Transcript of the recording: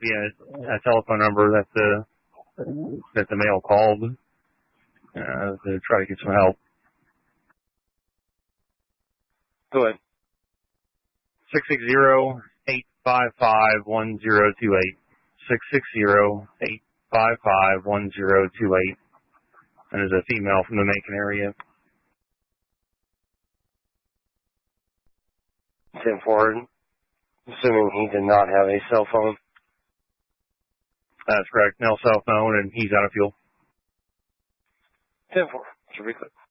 be a telephone number that the male called to try to get some help. Go ahead. 660-855-1028. 660-855-1028. And there's a female from the Macon area. 10-4, assuming he did not have a cell phone. That's correct. No cell phone, and he's out of fuel. 10-4. Should be quick.